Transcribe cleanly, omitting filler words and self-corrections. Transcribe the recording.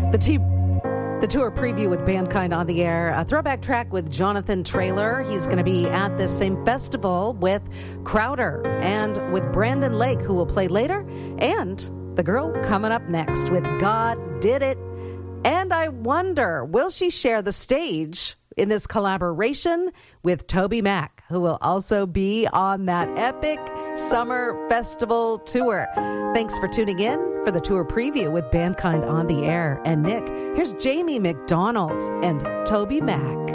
The tour preview with Bandkind on the air. A throwback track with Jonathan Traylor. He's going to be at this same festival with Crowder and with Brandon Lake, who will play later. And the girl coming up next with God Did It. And I wonder, will she share the stage in this collaboration with Toby Mac, who will also be on that epic summer festival tour? Thanks for tuning in for the tour preview with Bandkind on the air. And Nick, here's Jamie McDonald and Toby Mac.